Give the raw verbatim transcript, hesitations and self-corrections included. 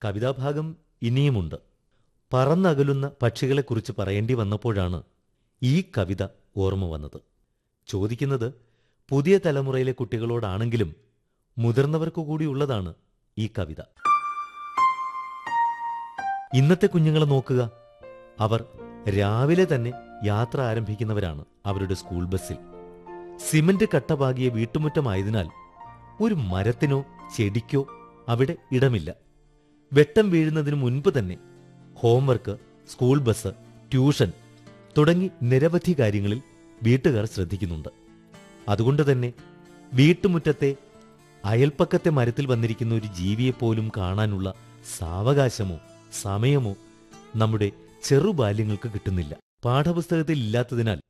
കവിതാഭാഗം ഇനിയുമുണ്ട്. പറന്നകലുന്ന പക്ഷികളെക്കുറിച്ച് പറയേണ്ടി വന്നപ്പോഴാണ് ഈ കവിത ഓർമ്മ വന്നത്. ചോദിക്കുന്നത് പുതിയ തലമുറയിലെ കുട്ടികളോടാണെങ്കിലും മുതിർന്നവർക്കു കൂടിയുള്ളതാണ് ഈ കവിത. ഇന്നത്തെ കുഞ്ഞുങ്ങളെ നോക്കുക. അവർ രാവിലെ തന്നെ യാത്ര ആരംഭിക്കുന്നവരാണ് അവരുടെ സ്കൂൾ ബസ്സിൽ. സിമന്റ് കട്ടപാകിയ വീട്ടുമുറ്റമായതിനാൽ ഒരു മരത്തിനോ ചെടിക്കോ അവിടെ ഇടമില്ല. വെട്ടം വീഴുന്നതിന് മുൻപ് തന്നെ ഹോംവർക്ക്, സ്കൂൾ ബസ്, ട്യൂഷൻ തുടങ്ങി നിരവധി കാര്യങ്ങളിൽ വീട്ടുകാർ ശ്രദ്ധിക്കുന്നുണ്ട്. അതുകൊണ്ട് തന്നെ വീട്ടുമുറ്റത്തെ അയൽപ്പക്കത്തെ മരത്തിൽ വന്നിരിക്കുന്ന ഒരു ജീവിയെപ്പോലും കാണാനുള്ള സാവകാശമോ സമയമോ നമ്മുടെ ചെറുബാല്യങ്ങൾക്ക് കിട്ടുന്നില്ല. പാഠപുസ്തകത്തിൽ ഇല്ലാത്തതിനാൽ